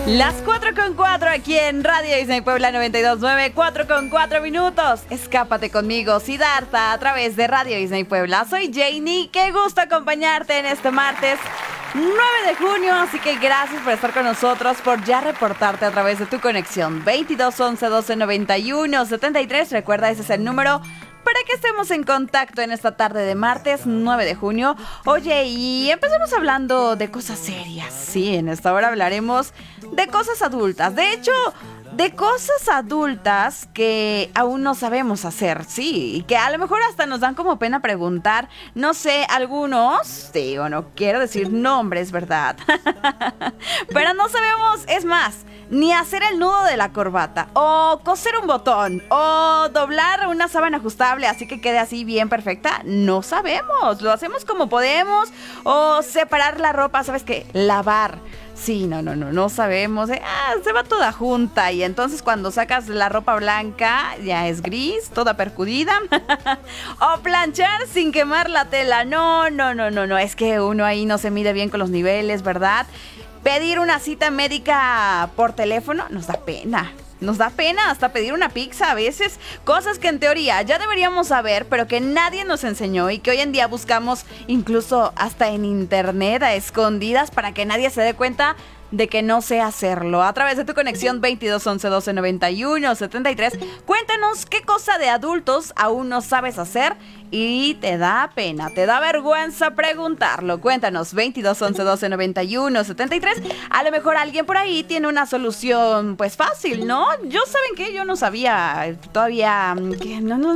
Las 4:04 aquí en Radio Disney Puebla 92.9, 4:04. Escápate conmigo, Siddhartha, a través de Radio Disney Puebla. Soy Janie, qué gusto acompañarte en este martes 9 de junio, así que gracias por estar con nosotros, por ya reportarte a través de tu conexión 22 11 12 91 73. Recuerda, ese es el número para que estemos en contacto en esta tarde de martes 9 de junio. Oye, y empecemos hablando de cosas serias. Sí, en esta hora hablaremos de cosas adultas. De hecho, de cosas adultas que aún no sabemos hacer, sí, y que a lo mejor hasta nos dan como pena preguntar. No sé, algunos, digo, no quiero decir nombres, ¿verdad? Pero no sabemos, es más, ni hacer el nudo de la corbata, o coser un botón, o doblar una sábana ajustable así que quede así bien perfecta. No sabemos, lo hacemos como podemos, o separar la ropa, ¿sabes qué? Lavar. Sí, no sabemos. Se va toda junta y entonces cuando sacas la ropa blanca ya es gris, toda percudida. O planchar sin quemar la tela. No, es que uno ahí no se mide bien con los niveles, ¿verdad? Pedir una cita médica por teléfono nos da pena. Nos da pena hasta pedir una pizza a veces. Cosas que en teoría ya deberíamos saber, pero que nadie nos enseñó y que hoy en día buscamos incluso hasta en internet a escondidas para que nadie se dé cuenta de que no sé hacerlo. A través de tu conexión 22 11 12 91 73, cuéntanos qué cosa de adultos aún no sabes hacer y te da pena, te da vergüenza preguntarlo. Cuéntanos 22 11 12 91 73. A lo mejor alguien por ahí tiene una solución pues fácil, ¿no? Yo, ¿saben qué? Yo no sabía todavía que no